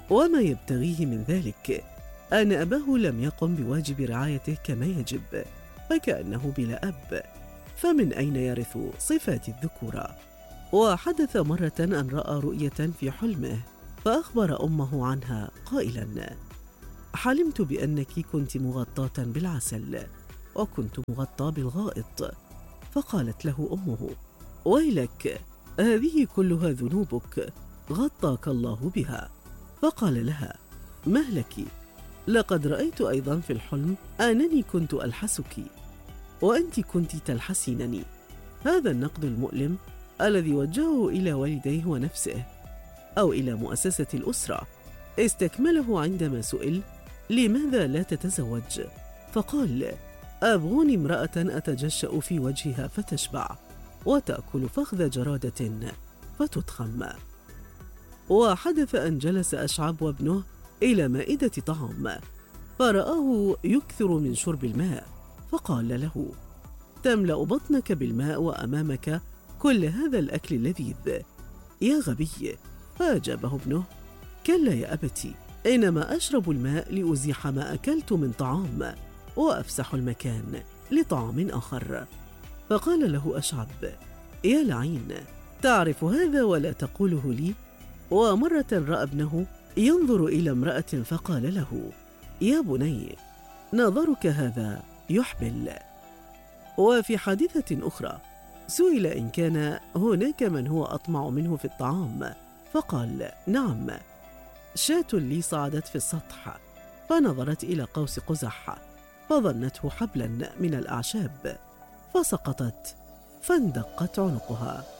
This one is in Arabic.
وما يبتغيه من ذلك أن أباه لم يقم بواجب رعايته كما يجب، فكأنه بلا أب، فمن أين يرث صفات الذكورة؟ وحدث مرة أن رأى رؤية في حلمه فأخبر أمه عنها قائلا: حلمت بأنك كنت مغطاة بالعسل وكنت مغطى بالغائط. فقالت له أمه: ويلك، هذه كلها ذنوبك غطاك الله بها. فقال لها: مهلك؟ لقد رأيت أيضا في الحلم أنني كنت ألحسك وأنت كنت تلحسينني. هذا النقد المؤلم الذي وجهه إلى والديه ونفسه أو إلى مؤسسة الأسرة استكمله عندما سئل: لماذا لا تتزوج؟ فقال: أبغوني امرأة أتجشأ في وجهها فتشبع وتأكل فخذ جرادة فتضخم. وحدث أن جلس أشعب وابنه إلى مائدة طعام فرآه يكثر من شرب الماء، فقال له: تملأ بطنك بالماء وأمامك كل هذا الأكل اللذيذ يا غبي. فأجابه ابنه: كلا يا أبتي، إنما أشرب الماء لأزيح ما أكلت من طعام وأفسح المكان لطعام آخر. فقال له أشعب: يا لعين، تعرف هذا ولا تقوله لي؟ ومرة رأى ابنه ينظر إلى امرأة فقال له: يا بني، نظرك هذا يحبل. وفي حادثة أخرى سئل إن كان هناك من هو أطمع منه في الطعام، فقال: نعم، شاة لي صعدت في السطح فنظرت إلى قوس قزح فظنته حبلا من الأعشاب فسقطت فاندقت عنقها.